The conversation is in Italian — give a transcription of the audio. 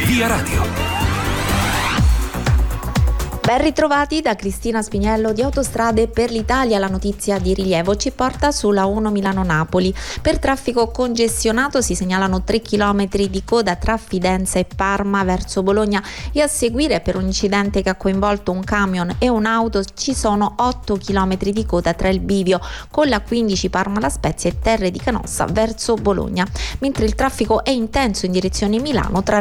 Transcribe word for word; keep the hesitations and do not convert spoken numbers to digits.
Via Radio. Ben ritrovati da Cristina Spiniello di Autostrade per l'Italia. La notizia di rilievo ci porta sulla uno Milano-Napoli. Per traffico congestionato si segnalano tre chilometri di coda tra Fidenza e Parma verso Bologna, e a seguire, per un incidente che ha coinvolto un camion e un'auto, ci sono otto chilometri di coda tra il bivio con la quindici Parma La Spezia e Terre di Canossa verso Bologna, mentre il traffico è intenso in direzione Milano tra